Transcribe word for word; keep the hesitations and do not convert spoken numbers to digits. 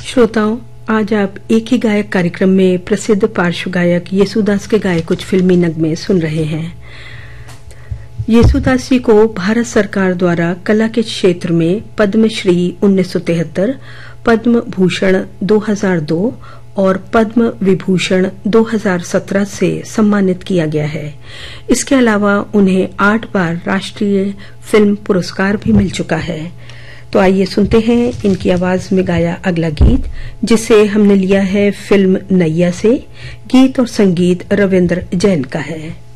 श्रोताओं, आज आप एक ही गायक कार्यक्रम में प्रसिद्ध पार्श्व गायक येसुदास के गाए कुछ फिल्मी नगमे सुन रहे हैं। येसुदास जी को भारत सरकार द्वारा कला के क्षेत्र में पद्मश्री उन्नीस सौ तिहत्तर, पद्म भूषण दो हज़ार दो और पद्म विभूषण दो हज़ार सत्रह से सम्मानित किया गया है। इसके अलावा उन्हें आठ बार राष्ट्रीय फिल्म पुरस्कार भी मिल चुका है। तो आइए सुनते हैं इनकी आवाज में गाया अगला गीत, जिसे हमने लिया है फिल्म नैया से। गीत और संगीत रविंद्र जैन का है।